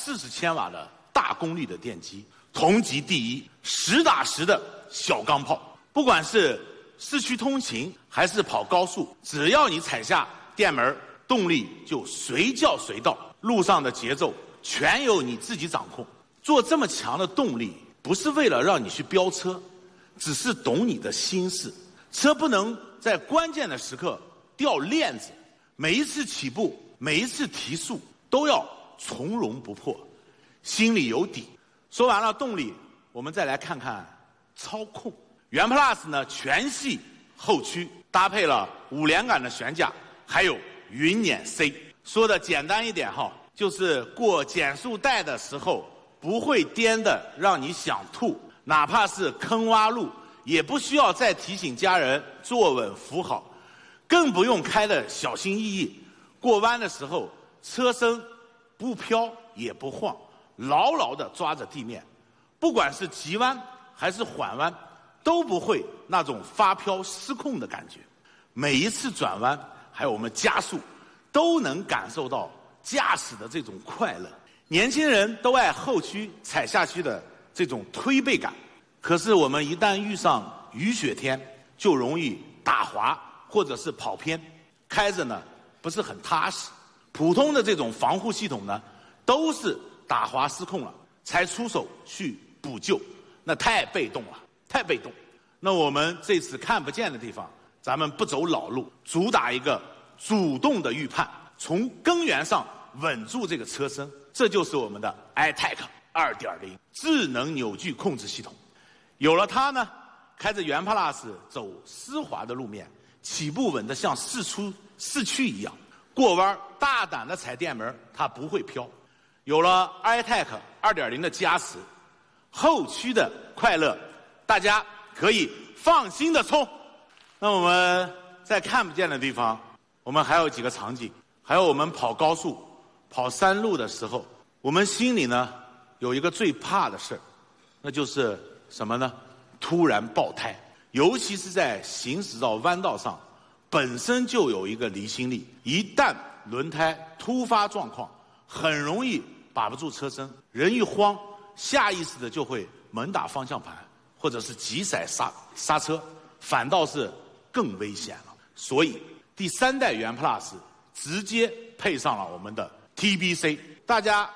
40千瓦的大功率的电机，同级第一，实打实的小钢炮。不管是市区通勤还是跑高速，只要你踩下电门，动力就随叫随到，路上的节奏全由你自己掌控。做这么强的动力，不是为了让你去飙车，只是懂你的心思。车不能在关键的时刻掉链子，每一次起步，每一次提速都要从容不迫，心里有底。说完了动力，我们再来看看操控。元 Plus 呢，全系后驱搭配了5连杆的悬架，还有云辇 C。说的简单一点哈，就是过减速带的时候不会颠的让你想吐，哪怕是坑洼路也不需要再提醒家人坐稳扶好，更不用开得小心翼翼。过弯的时候车身不飘也不晃，牢牢地抓着地面，不管是急弯还是缓弯都不会那种发飘失控的感觉。每一次转弯还有我们加速都能感受到驾驶的这种快乐。年轻人都爱后驱踩下去的这种推背感，可是我们一旦遇上雨雪天就容易打滑或者是跑偏，开着呢不是很踏实。普通的这种防护系统呢都是打滑失控了才出手去补救，那太被动了，太被动。那我们这次看不见的地方，咱们不走老路，主打一个主动的预判，从根源上稳住这个车身。这就是我们的 iTech 2.0 智能扭矩控制系统。有了它呢，开着元 Plus 走丝滑的路面，起步稳得像市区一样，过弯大胆的踩电门，它不会飘。有了 iTech 2.0 的加持，后驱的快乐大家可以放心的冲。那我们在看不见的地方，我们还有几个场景，还有我们跑高速跑山路的时候，我们心里呢有一个最怕的事儿，那就是什么呢？突然爆胎。尤其是在行驶到弯道上，本身就有一个离心力，一旦轮胎突发状况，很容易把不住车身，人一慌，下意识的就会猛打方向盘，或者是急踩刹车，反倒是更危险了。所以第3代元 Plus 直接配上了我们的 TBC。 大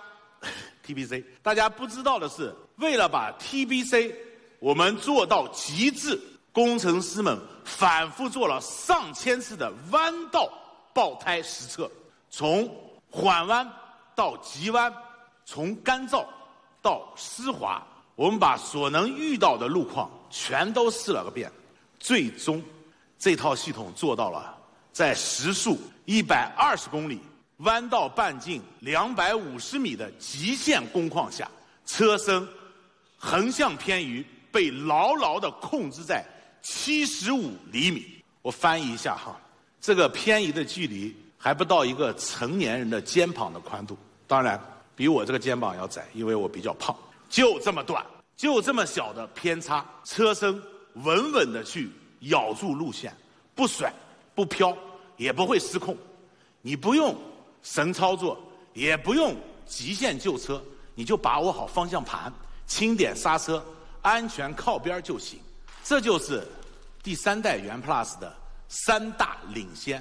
家不知道的是，为了把 TBC 我们做到极致，工程师们反复做了上千次的弯道爆胎实测，从缓弯到急弯，从干燥到湿滑，我们把所能遇到的路况全都试了个遍，最终这套系统做到了在时速120公里、弯道半径250米的极限工况下，车身横向偏移被牢牢地控制在75厘米。我翻译一下哈，这个偏移的距离还不到一个成年人的肩膀的宽度，当然比我这个肩膀要窄，因为我比较胖。就这么短，就这么小的偏差，车身稳稳地去咬住路线，不甩不飘，也不会失控。你不用神操作，也不用极限救车，你就把握好方向盘，轻点刹车，安全靠边就行。这就是第3代元 Plus 的3大领先。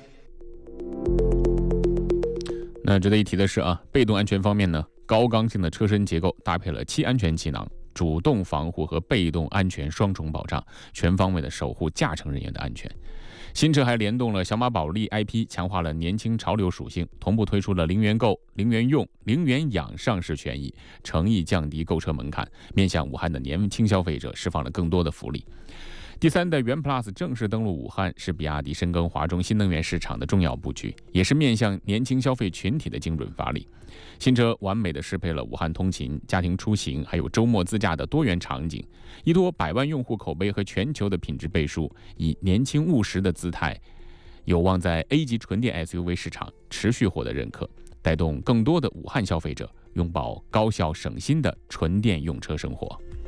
那值得一提的是被动安全方面呢，高刚性的车身结构搭配了7安全气囊，主动防护和被动安全双重保障，全方位的守护驾乘人员的安全。新车还联动了小马宝莉 IP， 强化了年轻潮流属性，同步推出了零元购、零元用、零元养上市权益，诚意降低购车门槛，面向武汉的年轻消费者释放了更多的福利。第3代元 Plus 正式登陆武汉，是比亚迪深耕华中新能源市场的重要布局，也是面向年轻消费群体的精准发力。新车完美地适配了武汉通勤、家庭出行还有周末自驾的多元场景，依托100万用户口碑和全球的品质背书，以年轻务实的姿态，有望在 A 级纯电 SUV 市场持续获得认可，带动更多的武汉消费者拥抱高效省心的纯电用车生活。